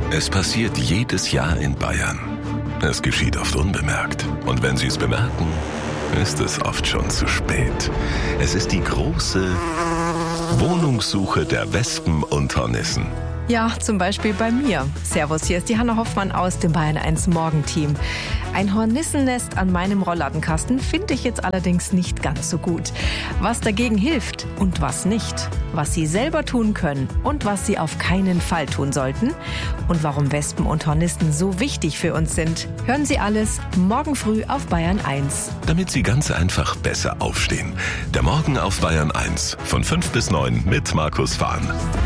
Es passiert jedes Jahr in Bayern. Es geschieht oft unbemerkt. Und wenn Sie es bemerken, ist es oft schon zu spät. Es ist die große Wohnungssuche der Wespen und Hornissen. Ja, zum Beispiel bei mir. Servus, hier ist die Hanna Hoffmann aus dem Bayern 1 Morgenteam. Ein Hornissennest an meinem Rollladenkasten finde ich jetzt allerdings nicht ganz so gut. Was dagegen hilft und was nicht. Was Sie selber tun können und was Sie auf keinen Fall tun sollten. Und warum Wespen und Hornissen so wichtig für uns sind. Hören Sie alles morgen früh auf Bayern 1. Damit Sie ganz einfach besser aufstehen. Der Morgen auf Bayern 1 von 5 bis 9 mit Markus Fahn.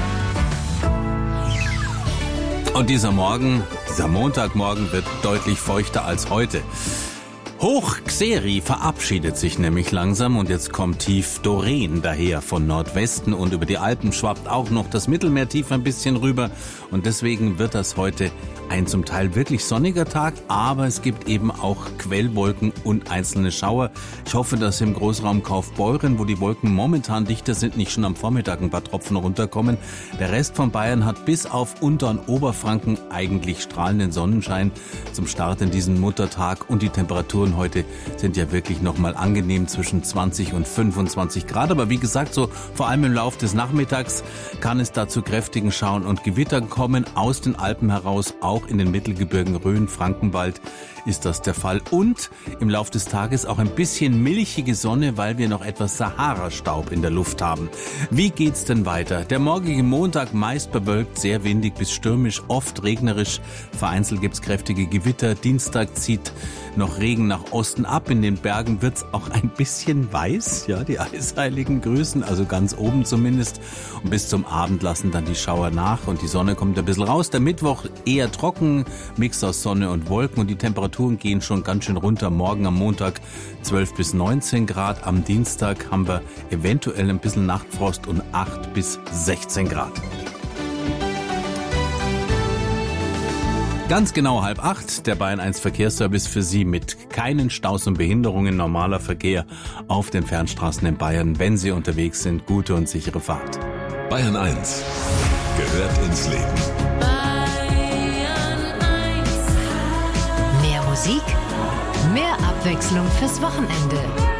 Und dieser Montagmorgen wird deutlich feuchter als heute. Hoch Xeri verabschiedet sich nämlich langsam und jetzt kommt tief Doreen daher von Nordwesten und über die Alpen schwappt auch noch das Mittelmeertief ein bisschen rüber und deswegen wird das heute ein zum Teil wirklich sonniger Tag, aber es gibt eben auch Quellwolken und einzelne Schauer. Ich hoffe, dass im Großraum Kaufbeuren, wo die Wolken momentan dichter sind, nicht schon am Vormittag ein paar Tropfen runterkommen. Der Rest von Bayern hat bis auf Unter- und Oberfranken eigentlich strahlenden Sonnenschein zum Start in diesen Muttertag und die Temperaturen heute sind ja wirklich nochmal angenehm zwischen 20 und 25 Grad. Aber wie gesagt, so vor allem im Laufe des Nachmittags kann es da zu kräftigen Schauern und Gewittern kommen aus den Alpen heraus. Auch in den Mittelgebirgen Rhön, Frankenwald ist das der Fall. Und im Laufe des Tages auch ein bisschen milchige Sonne, weil wir noch etwas Sahara-Staub in der Luft haben. Wie geht's denn weiter? Der morgige Montag meist bewölkt, sehr windig bis stürmisch, oft regnerisch. Vereinzelt gibt's kräftige Gewitter. Dienstag zieht noch Regen nach Osten ab. In den Bergen wird's auch ein bisschen weiß. Ja, die Eisheiligen grüßen, also ganz oben zumindest. Und bis zum Abend lassen dann die Schauer nach und die Sonne kommt ein bisschen raus. Der Mittwoch eher trocken, Mix aus Sonne und Wolken und die Temperaturen gehen schon ganz schön runter. Morgen am Montag 12 bis 19 Grad. Am Dienstag haben wir eventuell ein bisschen Nachtfrost und 8 bis 16 Grad. Ganz genau 7:30, der Bayern 1 Verkehrsservice für Sie mit keinen Staus und Behinderungen, normaler Verkehr auf den Fernstraßen in Bayern. Wenn Sie unterwegs sind, gute und sichere Fahrt. Bayern 1 gehört ins Leben. Bayern 1. Mehr Musik, mehr Abwechslung fürs Wochenende.